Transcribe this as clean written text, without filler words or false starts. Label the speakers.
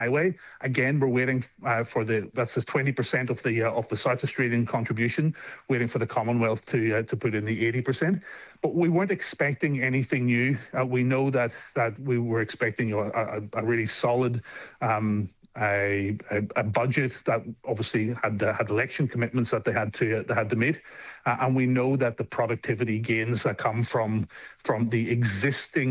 Speaker 1: highway. Again, we're waiting for that's 20% of the South Australian contribution, waiting for the Commonwealth to put in the 80%. But we weren't expecting anything new. We know that we were expecting a really solid a budget that obviously had election commitments that they had to meet, and we know that the productivity gains that come from the existing